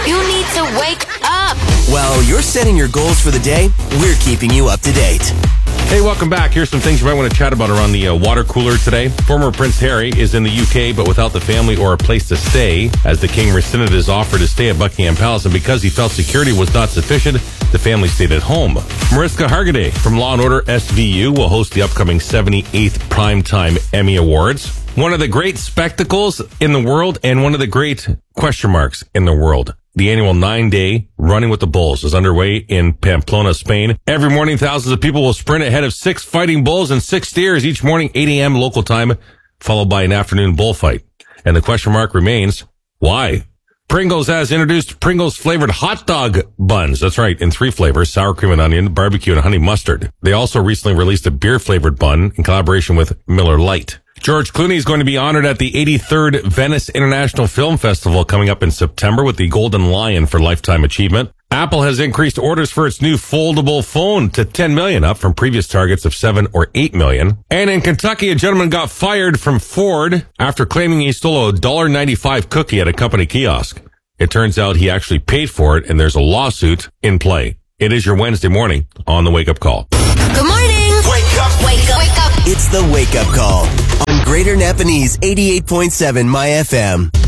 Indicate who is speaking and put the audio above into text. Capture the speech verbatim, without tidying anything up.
Speaker 1: You need to wake up.
Speaker 2: While you're setting your goals for the day, we're keeping you up to date.
Speaker 3: Hey, welcome back. Here's some things you might want to chat about around the uh, water cooler today. Former Prince Harry is in the U K, but without the family or a place to stay, as the king rescinded his offer to stay at Buckingham Palace, and because he felt security was not sufficient, the family stayed at home. Mariska Hargitay from Law and Order S V U will host the upcoming seventy-eighth Primetime Emmy Awards. One of the great spectacles in the world and one of the great question marks in the world. The annual nine-day Running with the Bulls is underway in Pamplona, Spain. Every morning, thousands of people will sprint ahead of six fighting bulls and six steers each morning, eight a.m. local time, followed by an afternoon bullfight. And the question mark remains, why? Pringles has introduced Pringles-flavored hot dog buns. That's right, in three flavors, sour cream and onion, barbecue, and honey mustard. They also recently released a beer-flavored bun in collaboration with Miller Lite. George Clooney is going to be honored at the eighty-third Venice International Film Festival coming up in September with the Golden Lion for Lifetime Achievement. Apple has increased orders for its new foldable phone to ten million, up from previous targets of seven or eight million. And in Kentucky, a gentleman got fired from Ford after claiming he stole a one dollar ninety-five cookie at a company kiosk. It turns out he actually paid for it, and there's a lawsuit in play. It is your Wednesday morning on the Wake Up Call.
Speaker 1: Good morning.
Speaker 2: Wake up.
Speaker 1: Wake up. Wake up.
Speaker 2: It's the Wake Up Call on Greater Napanese eighty-eight point seven My F M.